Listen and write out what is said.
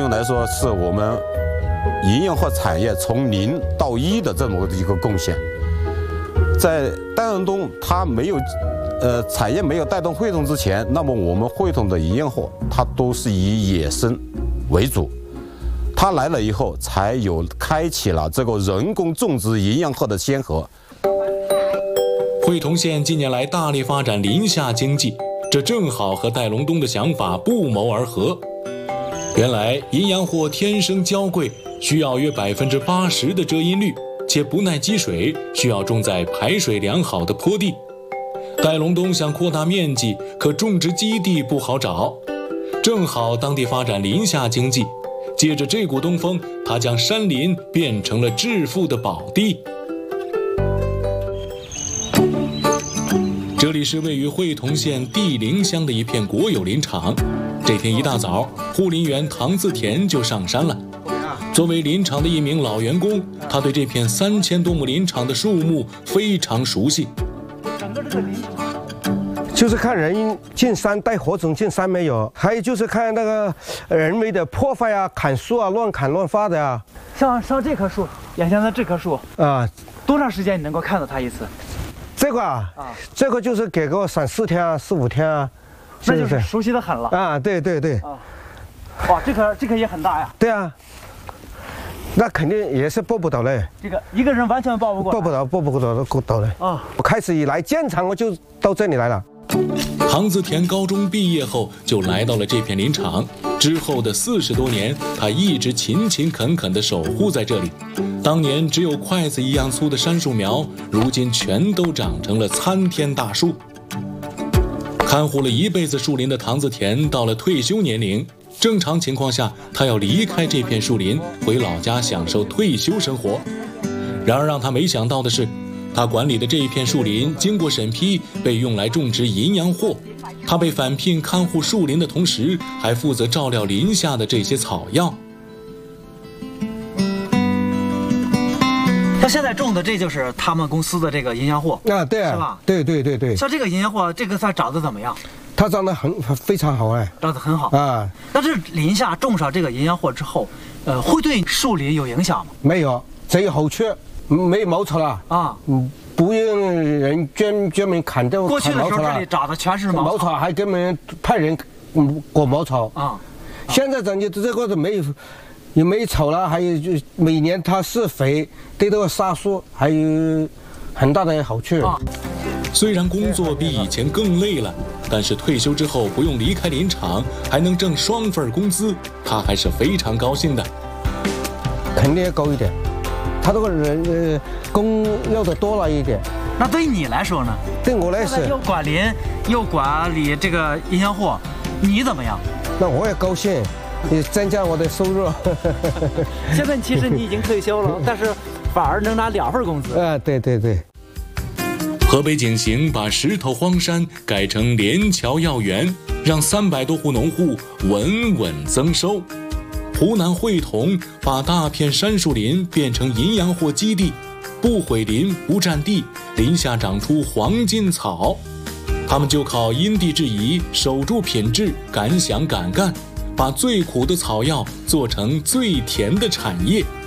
用来说，是我们营养货产业从0到1的这么一个贡献。在丹阳东它没有产业没有带动会同之前，那么我们会同的营养货它都是以野生为主。它来了以后，才有开启了这个人工种植营养货的先河。 会同县近年来大力发展林下经济，这正好和戴龙东的想法不谋而合。原来营养货天生娇贵，需要约80%的遮阴率，且不耐积水，需要种在排水良好的坡地。戴龙东想扩大面积，可种植基地不好找，正好当地发展林下经济，借着这股东风，他将山林变成了致富的宝地。这里是位于会同县地陵乡的一片国有林场。这天一大早，护林员唐自田就上山了。作为林场的一名老员工，他对这片3000多亩林场的树木非常熟悉。 整个这个林场就是看人进山带火种进山没有，还有就是看那个人为的破坏啊、砍树啊、乱砍乱伐的呀。 像这棵树，眼前的这棵树啊， 多长时间你能够看到它一次？ 这个这个就是给个3、4天啊、4、5天啊， 那就是熟悉的很了啊！对对对。 啊，哇，这棵也很大呀。 对啊，那肯定也是抱不倒嘞。 这个一个人完全抱不过来。 抱不倒嘞。啊，我开始以来建厂我就到这里来了。 唐自田高中毕业后就来到了这片林场，之后的40多年，他一直勤勤恳恳地守护在这里。当年只有筷子一样粗的杉树苗，如今全都长成了参天大树。看护了一辈子树林的唐自田到了退休年龄，正常情况下他要离开这片树林，回老家享受退休生活。然而让他没想到的是，他管理的这一片树林经过审批，被用来种植营养货。他被返聘看护树林的同时，还负责照料林下的这些草药。 他现在种的这就是他们公司的这个营养货啊，对啊， 是吧？ 对。 像这个营养货，这个菜长得怎么样？ 它长得非常好哎， 长得很好啊。 但是林下种上这个营养货之后，会对树林有影响吗？ 没有，只有好处，没茅草了啊。 不用人专门砍掉。 过去的时候这里长的全是茅草， 还专门派人裹茅草啊。 现在咱就这个都没有。也没草了，还有就每年它施肥，对这个杀树还有很大的好处。 虽然工作比以前更累了，但是退休之后不用离开林场，还能挣双份工资，他还是非常高兴的。 肯定要高一点，他这个人工要的多了一点。 那对于你来说呢？ 对我来说， 又管林又管理这个营养货，你怎么样？ 那我也高兴。也增加我的收入。 现在其实你已经退休了，但是反而能拿2份工资。 对。 河北景行把石头荒山改成连桥要园，让300多户农户稳稳增收。湖南会同把大片杉树林变成营养货基地，不毁林不占地，林下长出黄金草。他们就靠因地制宜，守住品质，敢想敢干，把最苦的草药做成最甜的产业。